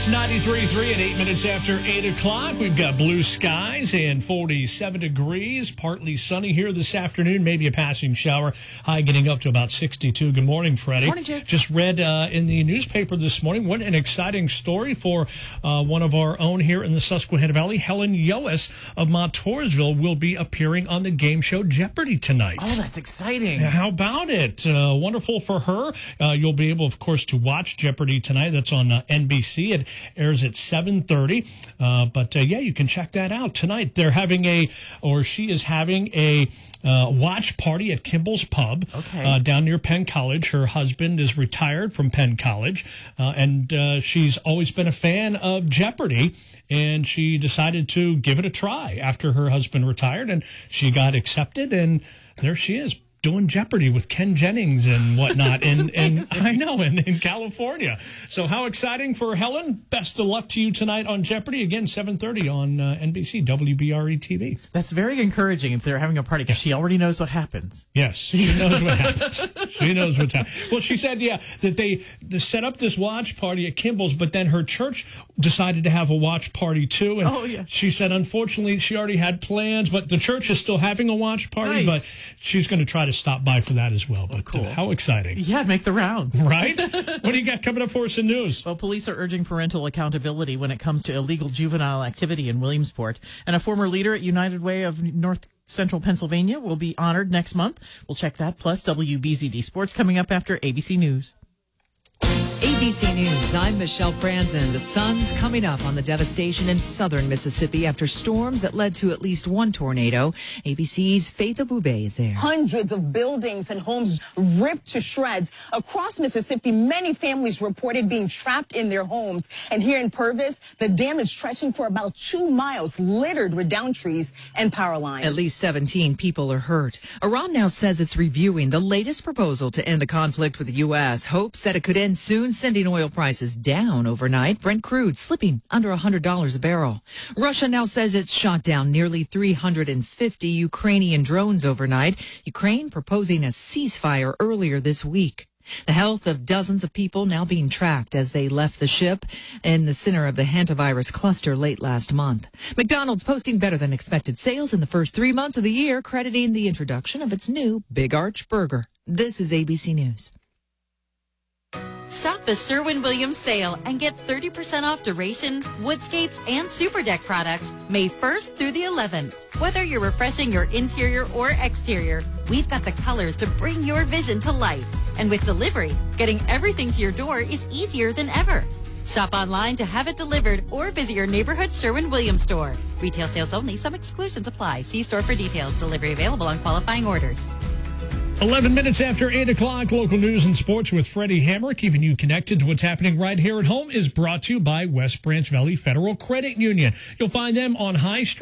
It's 93.3 at 8 minutes after 8 o'clock. We've got blue skies and 47 degrees. Partly sunny here this afternoon. Maybe a passing shower. High getting up to about 62. Good morning, Freddie. Morning, Jake. Just read in the newspaper this morning. What an exciting story for one of our own here in the Susquehanna Valley. Helen Yoas of Montoursville will be appearing on the game show Jeopardy tonight. Oh, that's exciting. How about it? Wonderful for her. You'll be able, of course, to watch Jeopardy tonight. That's on NBC. It airs at 7:30. But you can check that out tonight. She is having a watch party at Kimball's Pub down near Penn College. Her husband is retired from Penn College, and she's always been a fan of Jeopardy, and she decided to give it a try after her husband retired, and she got accepted, and there she is, doing Jeopardy with Ken Jennings and whatnot in California. So how exciting for Helen. Best of luck to you tonight on Jeopardy. Again, 7:30 on NBC, WBRE TV. That's very encouraging if they're having a party because she already knows what happens. Yes, she knows what happens. She knows what's happening. Well, she said, that they set up this watch party at Kimball's, but then her church decided to have a watch party too. And she said, unfortunately, she already had plans, but the church is still having a watch party, but she's going to try to stop by for that as well. But cool. How exciting. Yeah, make the rounds. Right? What do you got coming up for us in news? Well, police are urging parental accountability when it comes to illegal juvenile activity in Williamsport. And a former leader at United Way of North Central Pennsylvania will be honored next month. We'll check that, plus WBZD Sports coming up after ABC News. ABC News, I'm Michelle Franzen. The sun's coming up on the devastation in southern Mississippi after storms that led to at least one tornado. ABC's Faith Abube is there. Hundreds of buildings and homes ripped to shreds. Across Mississippi, many families reported being trapped in their homes. And here in Purvis, the damage stretching for about 2 miles, littered with downed trees and power lines. At least 17 people are hurt. Iran now says it's reviewing the latest proposal to end the conflict with the U.S. Hopes that it could end soon, sending oil prices down overnight. Brent crude slipping under $100 a barrel. Russia now says it's shot down nearly 350 Ukrainian drones overnight. Ukraine proposing a ceasefire earlier this week. The health of dozens of people now being tracked as they left the ship in the center of the hantavirus cluster late last month. McDonald's posting better than expected sales in the first 3 months of the year, crediting the introduction of its new Big Arch Burger. This is ABC News. Shop the Sherwin-Williams sale and get 30% off duration, woodscapes, and super deck products May 1st through the 11th. Whether you're refreshing your interior or exterior, we've got the colors to bring your vision to life. And with delivery, getting everything to your door is easier than ever. Shop online to have it delivered or visit your neighborhood Sherwin-Williams store. Retail sales only. Some exclusions apply. See store for details. Delivery available on qualifying orders. 11 minutes after 8 o'clock, local news and sports with Freddie Hammer. Keeping you connected to what's happening right here at home is brought to you by West Branch Valley Federal Credit Union. You'll find them on High Street.